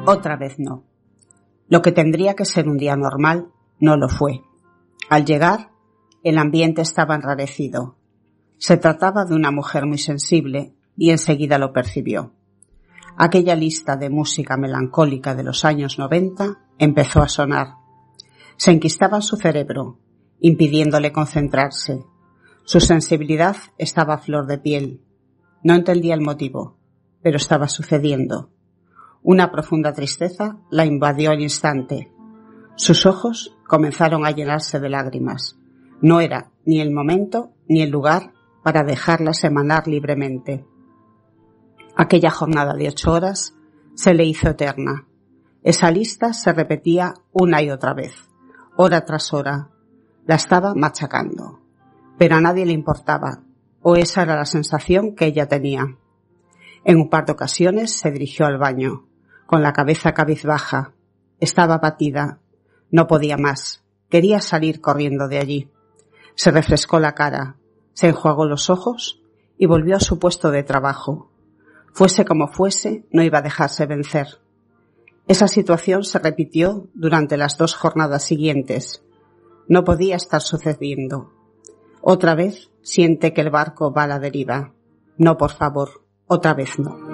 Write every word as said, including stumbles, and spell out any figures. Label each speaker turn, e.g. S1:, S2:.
S1: Otra vez no. Lo que tendría que ser un día normal no lo fue. Al llegar, el ambiente estaba enrarecido. Se trataba de una mujer muy sensible y enseguida lo percibió. Aquella lista de música melancólica de los años noventa empezó a sonar. Se enquistaba en su cerebro, impidiéndole concentrarse. Su sensibilidad estaba a flor de piel. No entendía el motivo, pero estaba sucediendo. Una profunda tristeza la invadió al instante. Sus ojos comenzaron a llenarse de lágrimas. No era ni el momento ni el lugar para dejarlas emanar libremente. Aquella jornada de ocho horas se le hizo eterna. Esa lista se repetía una y otra vez, hora tras hora. La estaba machacando, pero a nadie le importaba, o esa era la sensación que ella tenía. En un par de ocasiones se dirigió al baño, con la cabeza cabizbaja. Estaba abatida, no podía más, quería salir corriendo de allí. Se refrescó la cara, se enjuagó los ojos y volvió a su puesto de trabajo. Fuese como fuese, no iba a dejarse vencer. Esa situación se repitió durante las dos jornadas siguientes. No podía estar sucediendo. Otra vez siente que el barco va a la deriva. No, por favor, otra vez no.